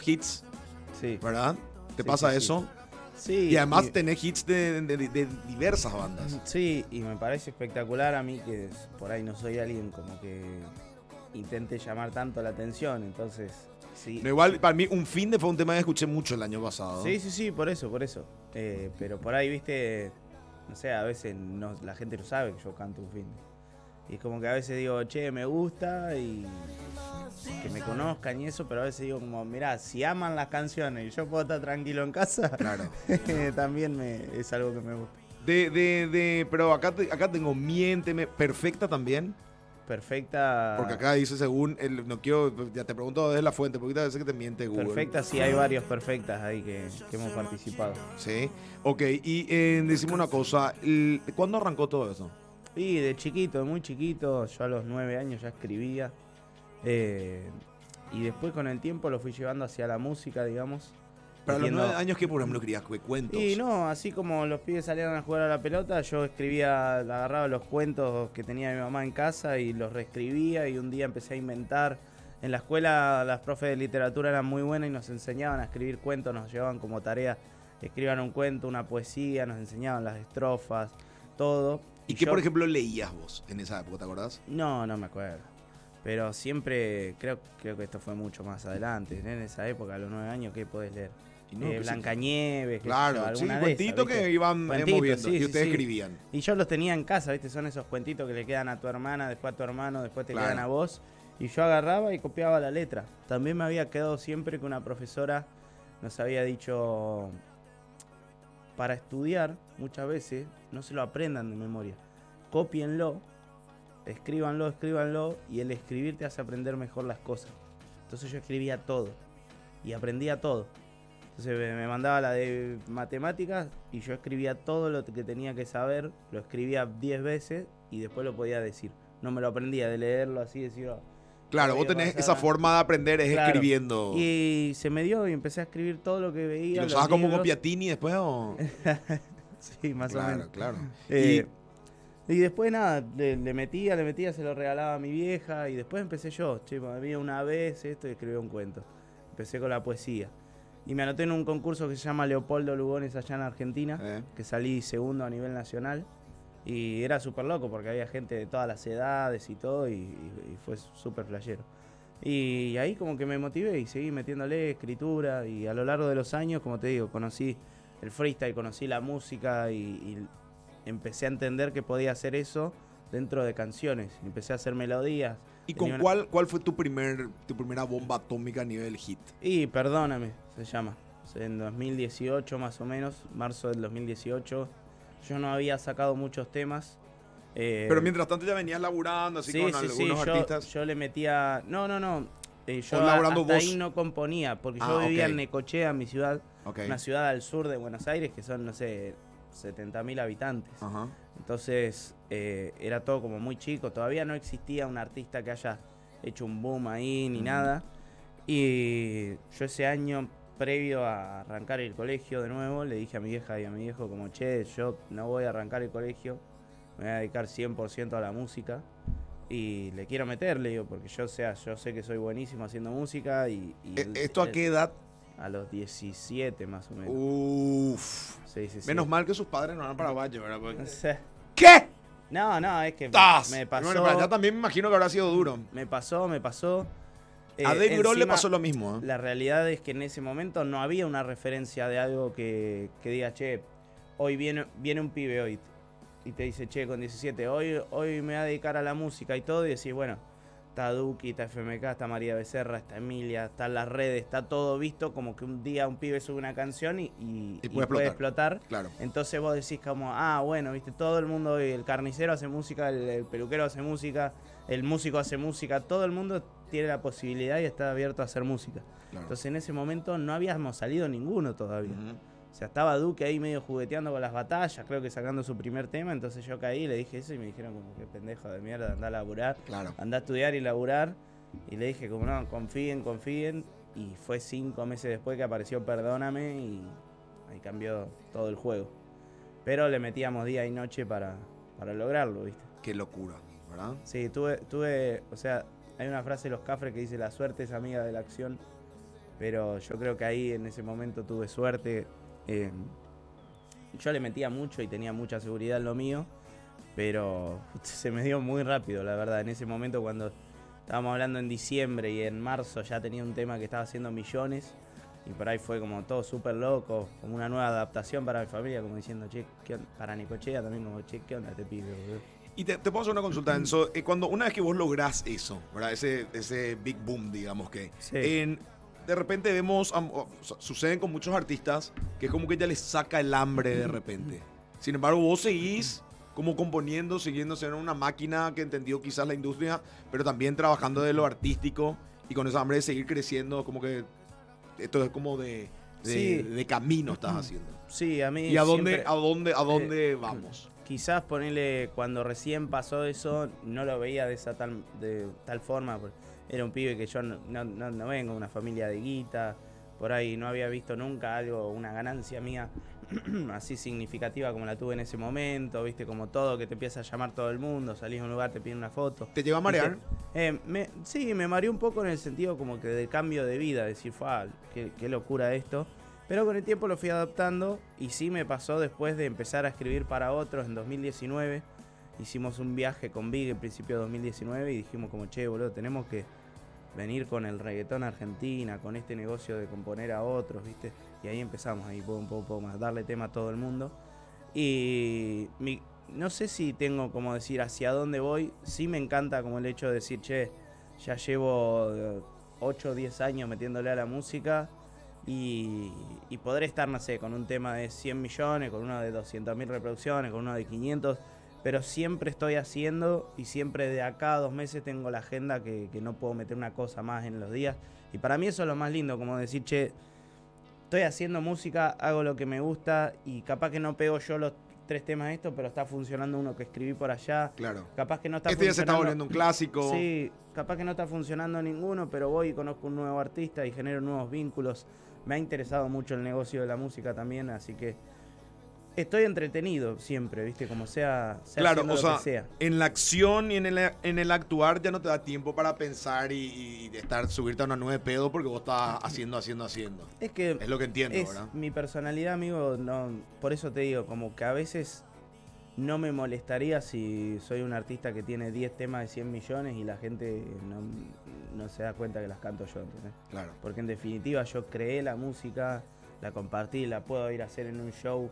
los hits, Sí. ¿verdad? ¿Te Sí, pasa sí, eso? Sí. Y además tenés hits de diversas bandas. Sí, y me parece espectacular a mí que por ahí no soy alguien como que intente llamar tanto la atención, entonces sí. No, igual, para mí, Un Finde fue un tema que escuché mucho el año pasado. Sí, por eso. Pero por ahí, viste, no sé, a veces la gente no sabe que yo canto un fin. Y es como que a veces digo, che, me gusta y que me conozcan y eso, pero a veces digo como, mirá, si aman las canciones y yo puedo estar tranquilo en casa, Claro. también es algo que me gusta. Pero acá tengo Miénteme, Perfecta también. Perfecta. Porque acá dice según, no quiero, ya te pregunto desde la fuente, porque a veces que te miente Google. Perfecta, sí, hay varios perfectas ahí que hemos participado. Sí, ok, y decimos una cosa, ¿cuándo arrancó todo eso? Y de chiquito, de muy chiquito, yo a los 9 años ya escribía. Y después con el tiempo lo fui llevando hacia la música, digamos. Para los 9 años, ¿qué por ejemplo querías? ¿Cuentos? Y no, así como los pibes salían a jugar a la pelota, yo escribía, agarraba los cuentos que tenía mi mamá en casa y los reescribía y un día empecé a inventar. En la escuela las profes de literatura eran muy buenas y nos enseñaban a escribir cuentos, nos llevaban como tarea, escriban un cuento, una poesía, nos enseñaban las estrofas, todo. ¿Y qué, por ejemplo, leías vos en esa época, te acordás? No me acuerdo. Pero siempre, creo que esto fue mucho más adelante. En esa época, a los 9 años, ¿qué podés leer? No, Blancanieves, claro, sí, cuentitos que iban moviendo y ustedes escribían. Y yo los tenía en casa, ¿viste? Son esos cuentitos que le quedan a tu hermana, después a tu hermano, después te quedan a vos. Y yo agarraba y copiaba la letra. También me había quedado siempre que una profesora nos había dicho, para estudiar, muchas veces, no se lo aprendan de memoria. Cópienlo, escríbanlo, y el escribir te hace aprender mejor las cosas. Entonces yo escribía todo y aprendía todo. Entonces me mandaba la de matemáticas y yo escribía todo lo que tenía que saber, lo escribía 10 veces y después lo podía decir. No me lo aprendía de leerlo así, decir... Claro, vos tenés esa forma de aprender, es escribiendo. Y se me dio y empecé a escribir todo lo que veía. ¿Y lo usabas como Copiatini después o...? Sí, más o menos. Claro. Y después nada, le metía, se lo regalaba a mi vieja y después empecé yo. Che, había una vez esto y escribí un cuento. Empecé con la poesía. Y me anoté en un concurso que se llama Leopoldo Lugones allá en Argentina, que salí segundo a nivel nacional. Y era súper loco porque había gente de todas las edades y todo y fue súper flashero. Y ahí como que me motivé y seguí metiéndole escritura y a lo largo de los años, como te digo, conocí el freestyle, conocí la música y empecé a entender que podía hacer eso dentro de canciones. Empecé a hacer melodías. ¿Y con cuál fue tu primera bomba atómica a nivel hit? Y Perdóname, se llama. En 2018 más o menos, marzo del 2018. Yo no había sacado muchos temas. Pero mientras tanto ya venías laburando así con algunos artistas. Yo le metía... No. Yo hasta ahí no componía, porque yo vivía en Necochea, mi ciudad. Una ciudad al sur de Buenos Aires, que son, no sé, 70.000 habitantes. Ajá. Entonces era todo como muy chico. Todavía no existía un artista que haya hecho un boom ahí ni nada. Y yo ese año, previo a arrancar el colegio de nuevo, le dije a mi vieja y a mi viejo como, che, yo no voy a arrancar el colegio, me voy a dedicar 100% a la música y le quiero meter, le digo, porque yo sé que soy buenísimo haciendo música y ¿Esto a qué edad? A los 17 más o menos. Uf. Sí. Menos mal que sus padres no eran paraguayos, ¿verdad? Porque... ¿Qué? No, es que me pasó. Bueno, para allá también me imagino que habrá sido duro. Me pasó. A Dave Grohl le pasó lo mismo. La realidad es que en ese momento no había una referencia de algo que diga, che, hoy viene un pibe hoy y te dice, che, con 17, hoy me voy a dedicar a la música y todo, y decís, bueno, está Duki, está FMK, está María Becerra, está Emilia, está las redes, está todo visto como que un día un pibe sube una canción y puede explotar. Claro. Entonces vos decís como, bueno, viste, todo el mundo, el carnicero hace música, el peluquero hace música, el músico hace música, todo el mundo tiene la posibilidad y está abierto a hacer música. Claro. Entonces en ese momento no habíamos salido ninguno todavía. O sea, estaba Duque ahí medio jugueteando con las batallas, creo que sacando su primer tema, entonces yo caí, le dije eso y me dijeron como, qué pendejo de mierda, andá a laburar, andá a estudiar y laburar. Y le dije como, no, confíen. Y fue 5 meses después que apareció Perdóname y ahí cambió todo el juego. Pero le metíamos día y noche para lograrlo, ¿viste? Qué locura, ¿verdad? Sí, tuve, o sea, hay una frase de los Cafres que dice, la suerte es amiga de la acción. pero yo creo que ahí en ese momento tuve suerte. Yo le metía mucho y tenía mucha seguridad en lo mío, pero se me dio muy rápido, la verdad. En ese momento, cuando estábamos hablando en diciembre y en marzo ya tenía un tema que estaba haciendo millones, y por ahí fue como todo súper loco, como una nueva adaptación para mi familia, como diciendo, che, para Necochea también, como, che, ¿qué onda este pibe, boludo? Y te puedo hacer una consulta, Enzo. Una vez que vos lográs eso, ¿verdad? Ese big boom, digamos que. Sí. De repente vemos, o sea, suceden con muchos artistas, que es como que ya les saca el hambre de repente. Sin embargo, vos seguís como componiendo, siguiendo siendo una máquina que entendió quizás la industria, pero también trabajando de lo artístico y con esa hambre de seguir creciendo, como que esto es como de camino estás haciendo. Sí, a mí ¿Y a siempre, dónde vamos? quizás ponerle, cuando recién pasó eso, no lo veía de tal forma. Era un pibe que yo no vengo de una familia de guita, por ahí no había visto nunca una ganancia mía así significativa como la tuve en ese momento, viste, como todo, que te empieza a llamar todo el mundo, salís a un lugar, te piden una foto. ¿Te lleva a marear? Sí, me mareó un poco en el sentido como que de cambio de vida, decir, qué locura esto. Pero con el tiempo lo fui adaptando y sí me pasó después de empezar a escribir para otros en 2019. Hicimos un viaje con Big en principio de 2019 y dijimos como, che, boludo, tenemos que venir con el reggaetón a Argentina, con este negocio de componer a otros, ¿viste? Y ahí empezamos, ahí poco más, darle tema a todo el mundo. Y no sé si tengo como decir hacia dónde voy. Sí me encanta como el hecho de decir, che, ya llevo 8 o 10 años metiéndole a la música y poder estar, no sé, con un tema de 100 millones, con uno de 200.000 reproducciones, con uno de 500, pero siempre estoy haciendo y siempre de acá a 2 meses tengo la agenda que no puedo meter una cosa más en los días. Y para mí eso es lo más lindo, como decir, che, estoy haciendo música, hago lo que me gusta y capaz que no pego yo los 3 temas estos, pero está funcionando uno que escribí por allá. Claro. Capaz que no está Este ya se está funcionando. volviendo un clásico. Sí, capaz que no está funcionando ninguno, pero voy y conozco un nuevo artista y genero nuevos vínculos. Me ha interesado mucho el negocio de la música también, así que estoy entretenido siempre, ¿viste? Como sea Claro, haciendo o lo sea, que sea. en la acción y en el actuar ya no te da tiempo para pensar y subirte a una nube de pedo porque vos estás haciendo. Es que Es lo que entiendo, ¿verdad? mi personalidad, amigo, no, por eso te digo, como que a veces no me molestaría si soy un artista que tiene 10 temas de 100 millones y la gente no se da cuenta que las canto yo, ¿entendés? Claro. Porque en definitiva yo creé la música, la compartí, la puedo ir a hacer en un show,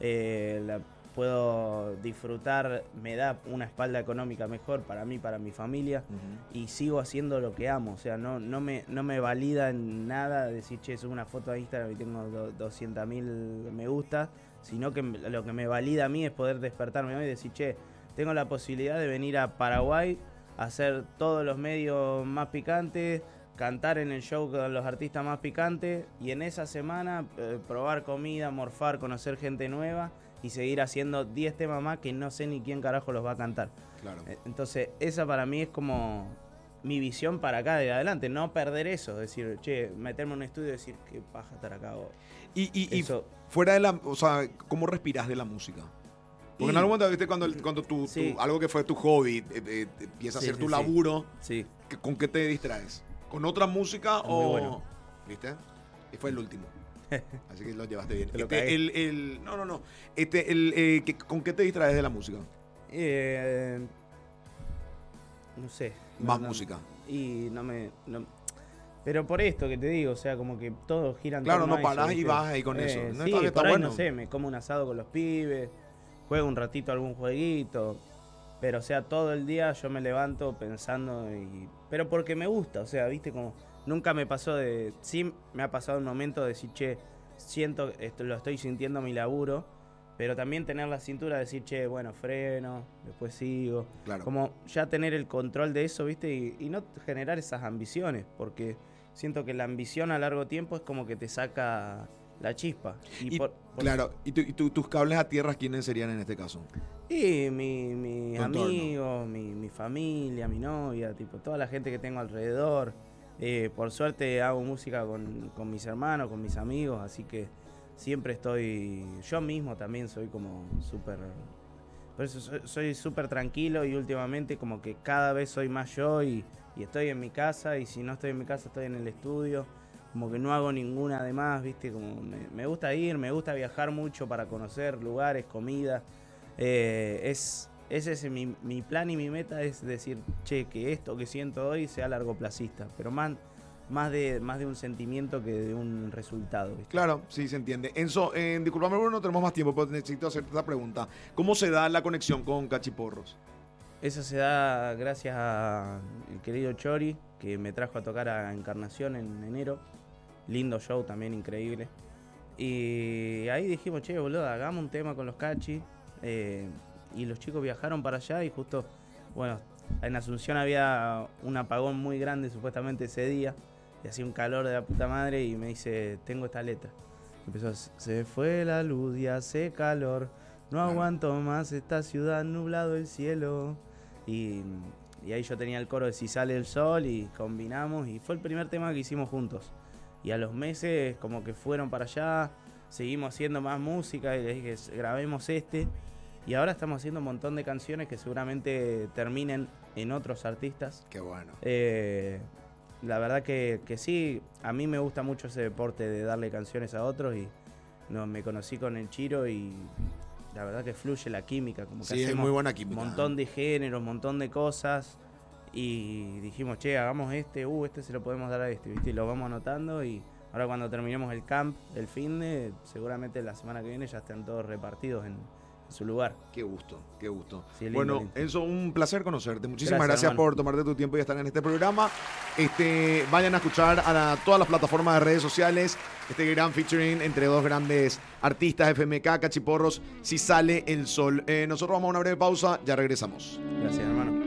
la puedo disfrutar, me da una espalda económica mejor para mí, para mi familia, y sigo haciendo lo que amo. O sea, no me valida en nada decir, che, subo una foto a Instagram y tengo 200.000 me gusta, sino que lo que me valida a mí es poder despertarme hoy y decir, che, tengo la posibilidad de venir a Paraguay, hacer todos los medios más picantes, cantar en el show con los artistas más picantes y en esa semana probar comida, morfar, conocer gente nueva y seguir haciendo 10 temas más que no sé ni quién carajo los va a cantar. Claro. Entonces esa para mí es como mi visión para acá de adelante, no perder eso, decir, che, meterme en un estudio y decir, qué paja estar acá. Y fuera de o sea, ¿cómo respirás de la música? Porque en algún momento, ¿viste? Cuando sí. algo que fue tu hobby empieza a ser tu laburo, sí. ¿Con qué te distraes? ¿Con otra música muy o...? bueno. ¿Viste? Y fue el último. Así que lo llevaste bien. No. ¿Con qué te distraes de la música? No sé. Más música. Y pero por esto que te digo, o sea, como que todo gira en Claro, torno no a parás eso, y vas ahí con eso. No sí, está por ahí, bueno. no sé, me como un asado con los pibes, juego un ratito algún jueguito, pero o sea, todo el día yo me levanto pensando pero porque me gusta, o sea, viste, como nunca me pasó sí me ha pasado un momento de decir, che, siento, lo estoy sintiendo mi laburo, pero también tener la cintura de decir, che, bueno, freno, después sigo. Claro. Como ya tener el control de eso, viste, y no generar esas ambiciones, porque siento que la ambición a largo tiempo es como que te saca la chispa. Claro, ¿y tus cables a tierra quiénes serían en este caso? Y mis amigos, mi familia, mi novia, tipo, toda la gente que tengo alrededor. Por suerte hago música con mis hermanos, con mis amigos, así que siempre estoy... Yo mismo también soy como súper... Por eso soy súper tranquilo y últimamente como que cada vez soy más yo y estoy en mi casa, y si no estoy en mi casa estoy en el estudio como que no hago ninguna de más, ¿viste? Como me gusta ir, me gusta viajar mucho para conocer lugares, comida. Ese es mi plan y mi meta, es decir, che, que esto que siento hoy sea largoplacista, pero más de un sentimiento que de un resultado, ¿viste? Claro, sí, se entiende. Enzo, disculpame, Bruno, no tenemos más tiempo, pero necesito hacerte esta pregunta. ¿Cómo se da la conexión con Cachiporros? Eso se da gracias al querido Chori, que me trajo a tocar a Encarnación en enero. Lindo show también, increíble. Y ahí dijimos, che, boludo, hagamos un tema con los Cachis. Y los chicos viajaron para allá y justo, bueno, en Asunción había un apagón muy grande supuestamente ese día. Y hacía un calor de la puta madre y me dice, tengo esta letra. Empezó, se fue la luz y hace calor. No aguanto más esta ciudad, nublado el cielo. Y ahí yo tenía el coro de Si sale el sol y combinamos. Y fue el primer tema que hicimos juntos. Y a los meses como que fueron para allá, seguimos haciendo más música y les dije, grabemos este. Y ahora estamos haciendo un montón de canciones que seguramente terminen en otros artistas. Qué bueno. La verdad que sí, a mí me gusta mucho ese deporte de darle canciones a otros y me conocí con el Chiro y la verdad que fluye la química, como que Sí, es hacemos muy buena química. un montón de géneros, un montón de cosas y dijimos, che, hagamos este se lo podemos dar a este, ¿viste? Y lo vamos anotando y ahora cuando terminemos el camp del finde, seguramente la semana que viene ya están todos repartidos en su lugar. Qué gusto, qué gusto. Sí, lindo, bueno, lindo. Enzo, un placer conocerte. Muchísimas Gracias, gracias hermano. por tomarte tu tiempo y estar en este programa. Vayan a escuchar a todas las plataformas de redes sociales este gran featuring entre dos grandes artistas, FMK, Cachiporros, Si sale el sol. Nosotros vamos a una breve pausa, ya regresamos. Gracias, hermano.